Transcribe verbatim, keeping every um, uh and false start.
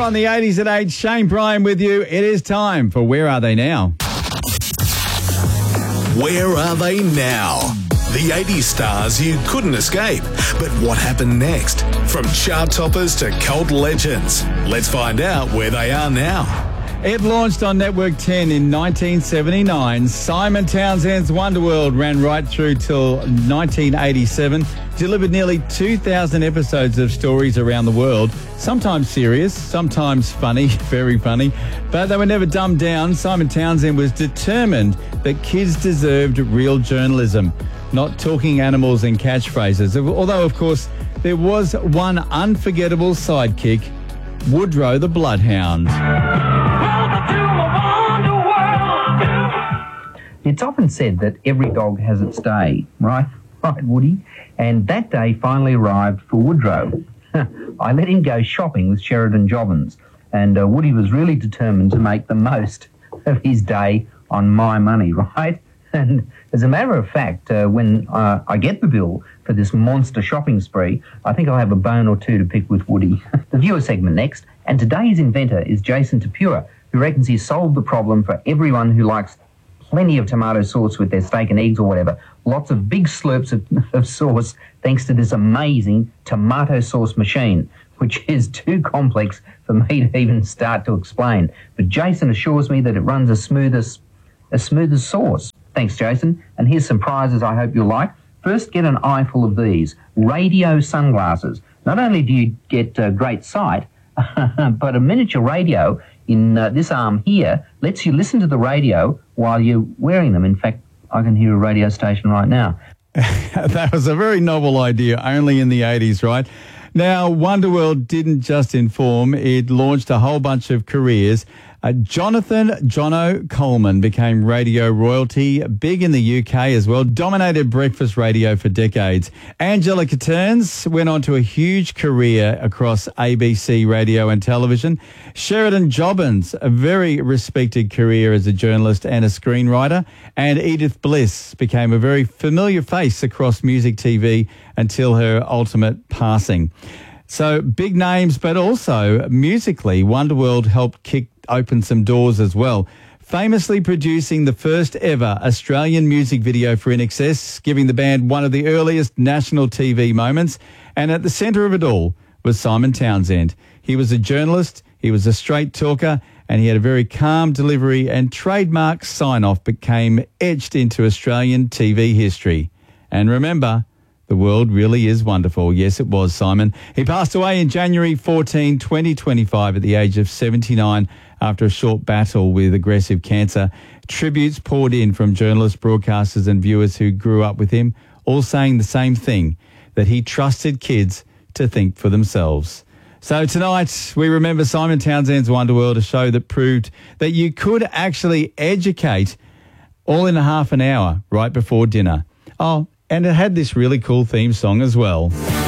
You're on the eighties at eight. Shane Bryan with you. It is time for Where Are They Now? Where are they now? The eighties stars you couldn't escape. But what happened next? From chart toppers to cult legends. Let's find out where they are now. It launched on Network ten in nineteen seventy-nine. Simon Townsend's Wonderworld ran right through till nineteen eighty-seven, delivered nearly two thousand episodes of stories around the world, sometimes serious, sometimes funny, very funny, but they were never dumbed down. Simon Townsend was determined that kids deserved real journalism, not talking animals and catchphrases, although, of course, there was one unforgettable sidekick, Woodrow the Bloodhound. It's often said that every dog has its day, right? Right, Woody? And that day finally arrived for Woodrow. I let him go shopping with Sheridan Jobbins, and uh, Woody was really determined to make the most of his day on my money, right? And as a matter of fact, uh, when uh, I get the bill for this monster shopping spree, I think I'll have a bone or two to pick with Woody. The viewer segment next, and today's inventor is Jason Tapua, who reckons he's solved the problem for everyone who likes plenty of tomato sauce with their steak and eggs or whatever. Lots of big slurps of, of sauce thanks to this amazing tomato sauce machine, which is too complex for me to even start to explain. But Jason assures me that it runs as smooth as, as smooth as sauce. Thanks, Jason. And here's some prizes I hope you'll like. First, get an eyeful of these radio sunglasses. Not only do you get uh, great sight, but a miniature radio in uh, this arm here lets you listen to the radio while you're wearing them. In fact, I can hear a radio station right now. That was a very novel idea, only in the eighties, right? Now, Wonderworld didn't just inform, it launched a whole bunch of careers. Uh, Jonathan Jono Coleman became radio royalty, big in the U K as well, dominated breakfast radio for decades. Angela Catterns went on to a huge career across A B C radio and television. Sheridan Jobbins, a very respected career as a journalist and a screenwriter. And Edith Bliss became a very familiar face across music T V until her ultimate passing. So big names, but also musically, Wonderworld helped kick open some doors as well, famously producing the first ever Australian music video for I N X S, giving the band one of the earliest national T V moments. And at the centre of it all was Simon Townsend. He was a journalist, he was a straight talker, and he had a very calm delivery, and trademark sign-off became etched into Australian T V history. And remember, the world really is wonderful. Yes, it was, Simon. He passed away in January fourteenth, twenty twenty-five at the age of seventy-nine after a short battle with aggressive cancer. Tributes poured in from journalists, broadcasters and viewers who grew up with him, all saying the same thing, that he trusted kids to think for themselves. So tonight we remember Simon Townsend's Wonderworld, a show that proved that you could actually educate all in a half an hour right before dinner. Oh, and it had this really cool theme song as well.